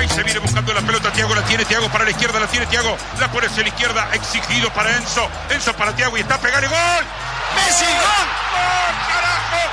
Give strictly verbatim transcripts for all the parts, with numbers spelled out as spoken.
Ahí se viene buscando la pelota, Thiago la tiene, Thiago para la izquierda, la tiene Thiago, la pone hacia la izquierda, exigido para Enzo, Enzo para Thiago y está pegando gol. ¡Messi, gol! ¡Gol, carajo!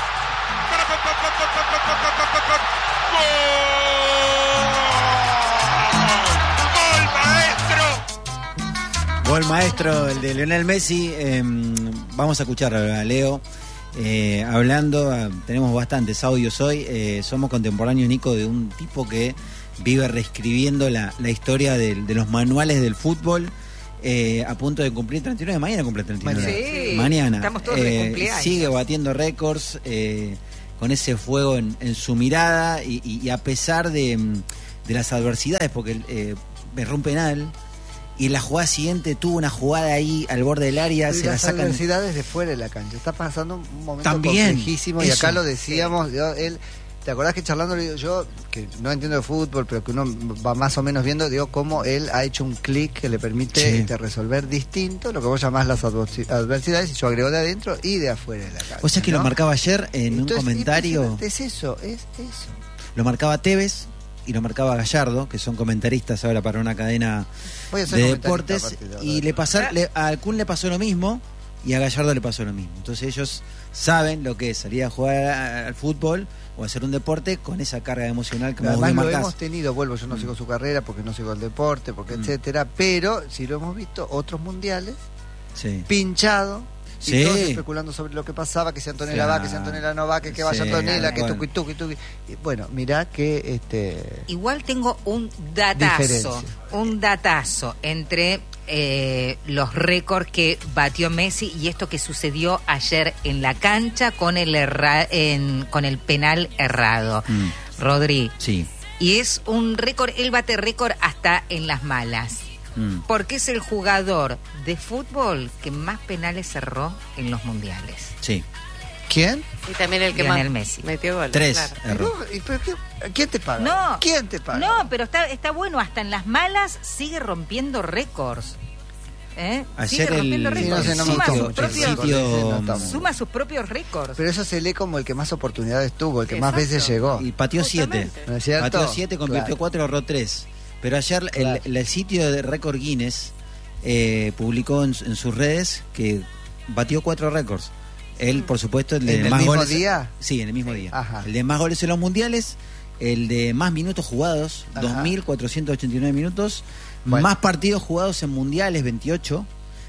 ¡Gol! ¡Gol, maestro! Gol maestro, el de Lionel Messi. Eh, vamos a escuchar a Leo eh, hablando. Eh, tenemos bastantes audios hoy. Eh, somos contemporáneos, Nico, de un tipo que vive reescribiendo la, la historia de, de los manuales del fútbol. Eh, a punto de cumplir treinta y nueve, mañana cumple treinta y nueve. Sí, mañana. Estamos todos eh, de cumpleaños. Sigue batiendo récords eh, con ese fuego en, en su mirada y, y, y a pesar de, de las adversidades, porque eh, erró un penal. Y en la jugada siguiente tuvo una jugada ahí al borde del área, y se la las sacan. adversidades de fuera de la cancha. Está pasando un momento También, complejísimo. Y eso. acá lo decíamos, yo, él, ¿te acordás que charlando le digo yo, que no entiendo de fútbol, pero que uno va más o menos viendo, digo, cómo él ha hecho un clic que le permite Sí. este, resolver distinto lo que vos llamás las adversi- adversidades, y yo agregó de adentro y de afuera de la cancha. O sea que ¿no? lo marcaba ayer en Entonces, un comentario. Es eso, es eso. Lo marcaba Tevez y lo marcaba Gallardo, que son comentaristas ahora para una cadena Voy a ser de comentarista deportes. a partir de ahora. Y le pasaron, le, a Alcún le pasó lo mismo y a Gallardo le pasó lo mismo. Entonces ellos saben lo que es salir a jugar a- al fútbol o hacer un deporte con esa carga emocional que vos Además bien lo marcás. hemos tenido, vuelvo, yo no Mm. sigo su carrera porque no sigo el deporte, porque Mm. etcétera, pero si lo hemos visto, otros mundiales, Sí. pinchado, y Sí. todos especulando sobre lo que pasaba, que si Antonella Sí. va, que si Antonella no va, que, que vaya Sí, Antonella, que bueno. tuqui, tuqui, tuqui. Y bueno, mirá que este Igual tengo un datazo, Diferencia. un datazo entre eh, los récords que batió Messi y esto que sucedió ayer en la cancha con el erra- en, con el penal errado. Mm. Rodri, Sí. y es un récord, él bate récord hasta en las malas, Mm. porque es el jugador de fútbol que más penales cerró en los mundiales. Sí. ¿quién? Y también el que Lionel más Messi. metió gol. Tres. Claro. Erró. ¿Y no? ¿Y pero qué- ¿Quién te paga? No. ¿Quién te paga? No, pero está, está bueno, hasta en las malas sigue rompiendo récords. ¿Eh? Ayer Sigue rompiendo el- Sí, no récords. sé, no me suma, gustó sus mucho el propios, récord, sitio- ese no está muy suma sus propios récords. Pero eso se lee como el que más oportunidades tuvo, el que más Exacto. veces llegó. Y pateó siete. Justamente. ¿No es cierto? Pateó siete, convirtió Claro. cuatro, erró tres. Pero ayer el- Claro. el, el sitio de récord Guinness eh, publicó en, en sus redes que batió cuatro récords. Él, por supuesto, el de ¿En el más mismo goles. día? Sí, en el mismo día. Ajá. El de más goles en los mundiales, el de más minutos jugados, Ajá. dos mil cuatrocientos ochenta y nueve minutos, Bueno. más partidos jugados en mundiales, veintiocho,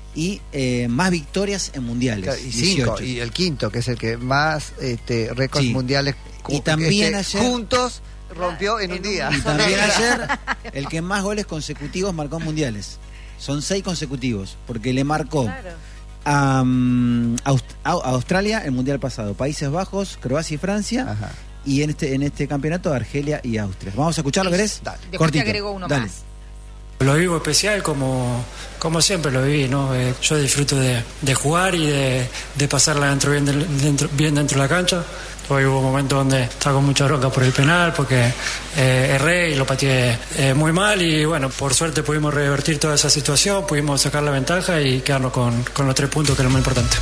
y eh, más victorias en mundiales, Claro, y cinco, dieciocho. y el quinto, que es el que más este, récords Sí. mundiales Y cu- también este, ayer- juntos rompió en, En un un día. Y también ayer, el que más goles consecutivos marcó en mundiales. Son seis consecutivos, porque le marcó Claro. a, um, Aust- a Australia el mundial pasado, Países Bajos, Croacia y Francia, Ajá. y en este en este campeonato Argelia y Austria. Vamos a escucharlo, ¿querés? Dale. Después Cortito. te agregó uno Dale. más. Lo vivo especial como, como siempre lo viví, ¿no? Eh, yo disfruto de, de jugar y de, de pasarla dentro bien, del- dentro bien dentro de la cancha. Hoy hubo momentos donde estaba con mucha bronca por el penal porque eh, erré y lo pateé eh, muy mal y bueno, por suerte pudimos revertir toda esa situación, pudimos sacar la ventaja y quedarnos con, con los tres puntos, que es lo más importante.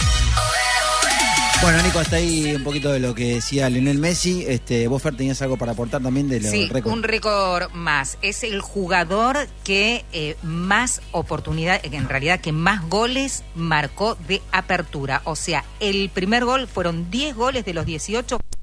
Bueno, Nico, hasta ahí un poquito de lo que decía Lionel Messi. Este, vos, Fer, tenías algo para aportar también de los Sí, récords. un récord más. Es el jugador que eh, más oportunidad, en realidad que más goles marcó de apertura. O sea, el primer gol fueron diez goles de los dieciocho.